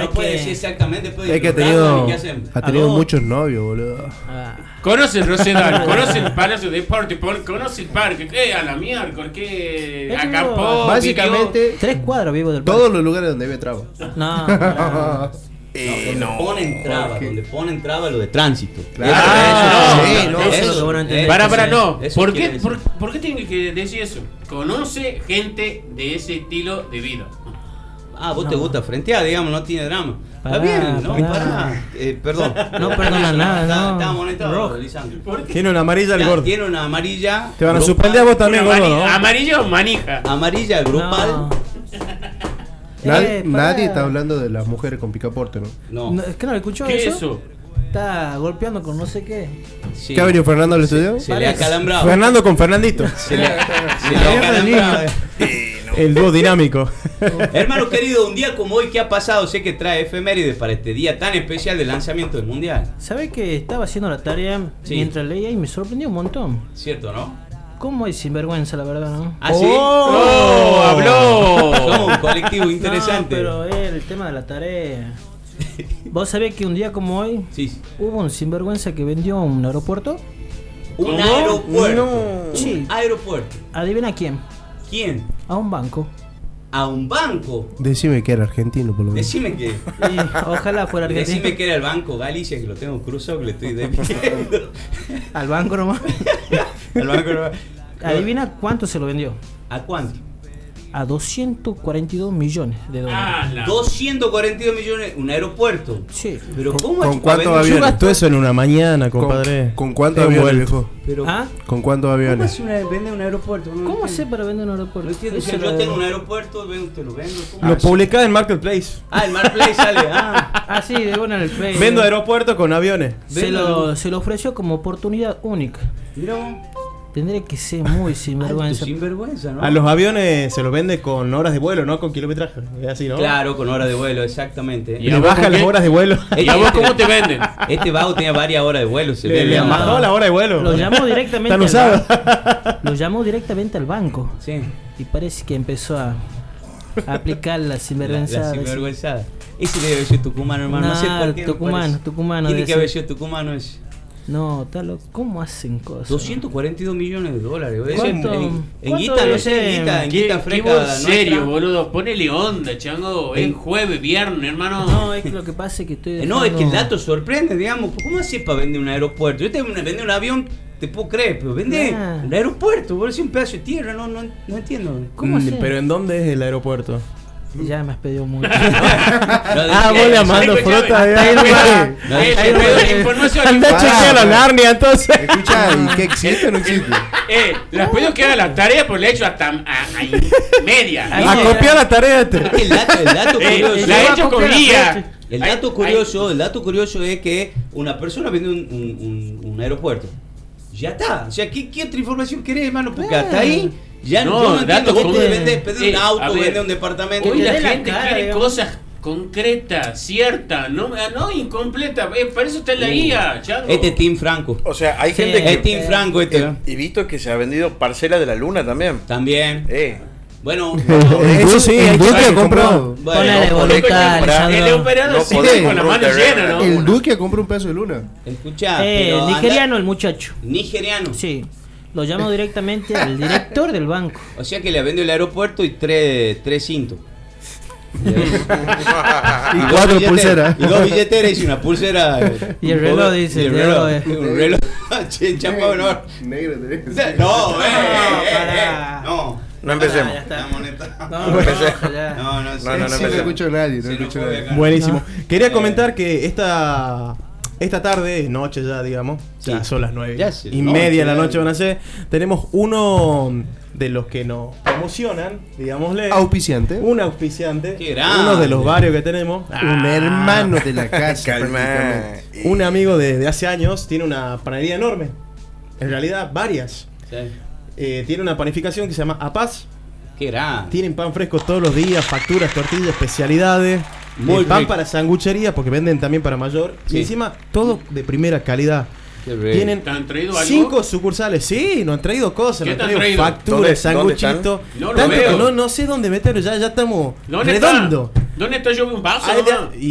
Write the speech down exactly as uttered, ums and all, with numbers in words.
no puede que... decir exactamente. Es que ha tenido, ha tenido muchos novios, boludo. Ah. Conoce el Rosedal, conoce el Palacio de Deporte, conoce el parque, que a la miércoles, que acampó. Básicamente, vivió... tres cuadros vivo del parque. Todos los lugares donde había traba. No, no. Eh, no, donde no, ponen traba, okay. donde ponen traba lo de tránsito. Claro, ah, eso, no, no, eso, eso, eso, eso para, para, no. ¿Por qué, por, ¿Por qué tiene que decir eso? Conoce gente de ese estilo de vida. Ah, vos no. te gusta frentear, digamos, no tiene drama. Está bien, no, pará. Eh, perdón. No perdona nada, no. Está amonestado, Lisandro. Tiene una amarilla el gordo. Tiene una amarilla. Te van a suspender a vos también, gordo, ¿no? ¿Amarilla o manija? Amarilla grupal. No. Nadie, eh, nadie está hablando de las mujeres con picaporte, ¿no? No. no ¿Es que no le escuchó ¿Qué eso? es eso? Está golpeando con no sé qué. Sí. ¿Qué ha venido Fernando al estudio? Se, se le ha calambrado. Fernando con Fernandito. Se le, se le ha calambrado. El dúo dinámico. Hermano querido, un día como hoy, ¿qué ha pasado? Sé que trae efemérides para este día tan especial del lanzamiento del Mundial. ¿Sabe que estaba haciendo la tarea sí. mientras leía y me sorprendió un montón? Cierto, ¿no? ¿Cómo es sinvergüenza, la verdad, no? ¿Ah, sí? ¡Oh! ¡Oh! ¡Habló! Somos un colectivo interesante. No, pero el tema de la tarea. ¿Vos sabés que un día como hoy sí. hubo un sinvergüenza que vendió un aeropuerto? ¿Un ¿Cómo? aeropuerto? No. Sí. Un aeropuerto. ¿Adivina quién? ¿Quién? A un banco. ¿A un banco? Decime que era argentino, por lo menos. Decime que. Sí, ojalá fuera argentino. Decime que era el Banco Galicia, que lo tengo cruzado, que le estoy debiendo. Al banco nomás. Al banco nomás. Adivina cuánto se lo vendió. ¿A cuánto? A doscientos cuarenta y dos millones de dólares. Ah, la... doscientos cuarenta y dos millones, un aeropuerto. Sí. Pero ¿cómo ¿Con, con cuántos aviones? Yo gasto eso en una mañana, compadre. ¿Con, ¿con cuántos aviones, viejo? Pero, ¿Ah? ¿Con cuántos aviones? ¿Cómo hace una, vende un aeropuerto? No ¿Cómo hace para vender un aeropuerto? No entiendo. O sea, yo tengo un aeropuerto, te lo vendo. Lo publicás en Marketplace. Ah, el Marketplace sale. Ah, ah sí, de bueno en el Play. Vendo aeropuertos con aviones. Se lo, se lo ofreció como oportunidad única. Mira. Tendría que ser muy sinvergüenza. Sinvergüenza, ¿no? A los aviones se los vende con horas de vuelo, ¿no? Con kilometraje. Es así, ¿no? Claro, con horas de vuelo, exactamente. Y le bajan las horas de vuelo. ¿Y a vos cómo te venden? Este vago tenía varias horas de vuelo. Se le, le bajó la hora de vuelo. Lo llamó directamente al banco. Lo llamó directamente al banco. Sí. Y parece que empezó a, a aplicar la sinvergüenzada. La, la sinvergüenzada. Ese debe haber sido tucumano, hermano. Nah, no sé por qué. Tucumano, tucumano. Tiene que haber sido tucumano ese. No, tal, ¿cómo hacen cosas? doscientos cuarenta y dos millones de dólares. ¿Cuánto? En, en guita, no sé, en guita, en guita fresca. En serio, boludo, ponele onda, chango. Es jueves, viernes, hermano. No, es que lo que pasa es que estoy dejando... No, es que el dato sorprende, digamos. ¿Cómo haces para vender un aeropuerto? Yo te vender un avión, te puedo creer, pero vende nah. un aeropuerto, boludo, es un pedazo de tierra, no, no, no entiendo. ¿Cómo mm, ¿Pero en dónde es el aeropuerto? Ya me has pedido mucho. Ah, vos le amando fruta. Anda a chequear la Narnia, entonces. Escucha, ¿y qué existe o no existe? Eh, las pido que haga la tarea, por le he hecho hasta a, a media. A copiar la tarea. El dato, el dato curioso. La he hecho con guía. El dato curioso, el dato curioso es que una persona vende un, un, un, un aeropuerto. Ya está. O sea, ¿qué, qué otra información querés, hermano? Porque hasta ahí. Ya no, no, no entiendo. Vos te vendés, pedís un auto, vendés un departamento. Hoy la gente la cara, quiere digamos. Cosas concretas, ciertas, no, no incompleta. Eh, para eso está en la guía, Chango. Este es Team Franco. O sea, hay sí, gente que. Es Team Franco este. Eh, y visto que se ha vendido parcela de la luna también. También. Eh. Bueno, el Duque sí, el Duque ha comprado. Ponele voluntad. El operador no sigue con la mano llena, ¿no? El Duque compró un pedazo de luna. Escuchá, eh, nigeriano el muchacho. Nigeriano. Sí. Lo llamo directamente al director del banco. O sea que le vende el aeropuerto y tres, tres cintos. Y cuatro pulseras. Y dos billeteras y una pulsera. Y el reloj dice. Y el reloj. Un reloj. Chapado, no. Negro, no, eh, eh, no. No empecemos. La moneta. No, no, no, no, no, no, no escucho a nadie. No escucho a nadie. Buenísimo. Quería comentar que esta. Esta tarde, noche ya, digamos, sí. Ya son las nueve y media de la noche van a ser. Tenemos uno de los que nos promocionan, digámosle. Auspiciante. Un auspiciante. Qué grande. Uno de los varios que tenemos. Ah, un hermano de la casa. Un amigo de, de hace años tiene una panadería enorme. En realidad, varias. Sí. Eh, tiene una panificación que se llama Apaz. Qué grande. Tienen pan fresco todos los días, facturas, tortillas, especialidades. Muy pan rico. Para sanguchería, porque venden también para mayor. Sí. Y encima, todo de primera calidad. Tienen cinco sucursales. Sí, nos han traído cosas. Nos han traído, traído? facturas, sanguchitos. No, tanto que no, no sé dónde meterlo. Ya, ya estamos ¿Dónde redondo. Está? ¿Dónde está yo un vaso?